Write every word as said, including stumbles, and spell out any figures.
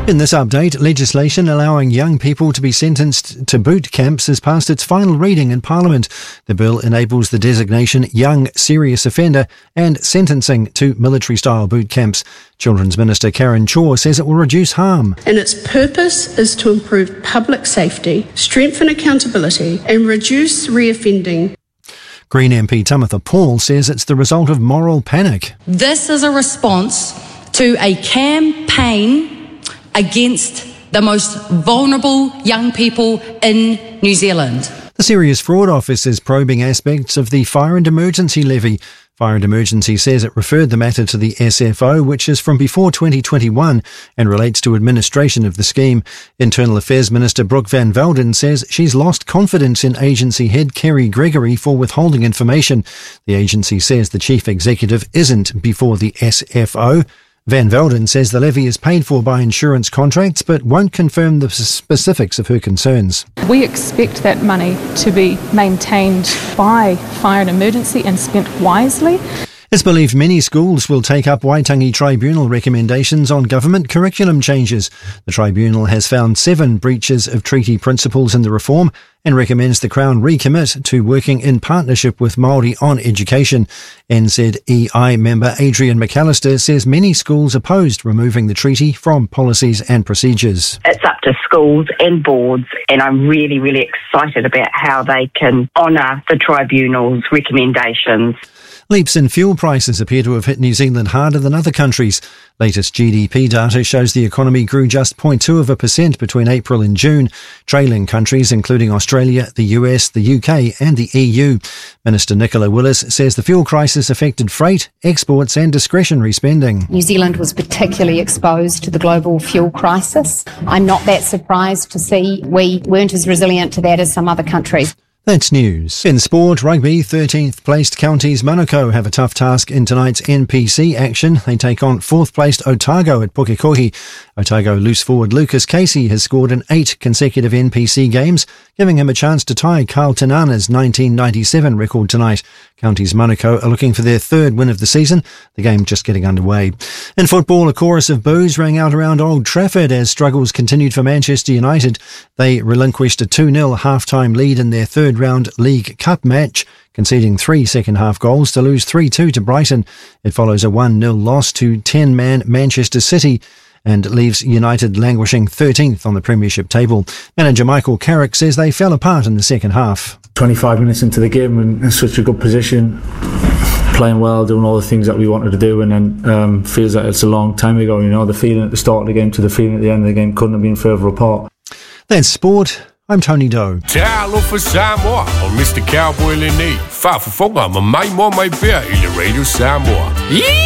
In this update, legislation allowing young people to be sentenced to boot camps has passed its final reading in Parliament. The bill enables the designation young serious offender and sentencing to military-style boot camps. Children's Minister Karen Chaw says it will reduce harm. And its purpose is to improve public safety, strengthen accountability and reduce reoffending. Green M P Tamitha Paul says it's the result of moral panic. This is a response to a campaign against the most vulnerable young people in New Zealand. The Serious Fraud Office is probing aspects of the Fire and Emergency Levy. Fire and Emergency says it referred the matter to the S F O, which is from before twenty twenty-one and relates to administration of the scheme. Internal Affairs Minister Brooke Van Velden says she's lost confidence in agency head Kerry Gregory for withholding information. The agency says the chief executive isn't before the S F O. Van Velden says the levy is paid for by insurance contracts but won't confirm the specifics of her concerns. We expect that money to be maintained by Fire and Emergency and spent wisely. It's believed many schools will take up Waitangi Tribunal recommendations on government curriculum changes. The tribunal has found seven breaches of treaty principles in the reform and recommends the Crown recommit to working in partnership with Māori on education. N Z E I member Adrian McAllister says many schools opposed removing the treaty from policies and procedures. It's up to schools and boards, and I'm really, really excited about how they can honour the tribunal's recommendations. Leaps in fuel prices appear to have hit New Zealand harder than other countries. Latest G D P data shows the economy grew just zero point two of a percent between April and June, trailing countries including Australia, the U S, the U K and the E U. Minister Nicola Willis says the fuel crisis affected freight, exports and discretionary spending. New Zealand was particularly exposed to the global fuel crisis. I'm not that surprised to see we weren't as resilient to that as some other countries. That's news. In sport, rugby, thirteenth placed counties Manukau have a tough task in tonight's N P C action. They take on fourth placed Otago at Pukekohe. Otago loose forward Lucas Casey has scored in eight consecutive N P C games, giving him a chance to tie Carl Tinana's nineteen ninety-seven record tonight. Counties Manukau are looking for their third win of the season, the game just getting underway. In football, a chorus of boos rang out around Old Trafford as struggles continued for Manchester United. They relinquished a two nil half-time lead in their third round League Cup match, conceding three second-half goals to lose three two to Brighton. It follows a one nil loss to ten-man Manchester City and leaves United languishing thirteenth on the Premiership table. Manager Michael Carrick says they fell apart in the second half. twenty-five minutes into the game and in such a good position, playing well, doing all the things that we wanted to do, and then um, feels like it's a long time ago. You know, the feeling at the start of the game to the feeling at the end of the game couldn't have been further apart. That's sport. I'm Tony Doe. Talo for Samoa on Mister Cowboy Lenny. Far for foga, my mai mo mai bear in the Radio Samoa.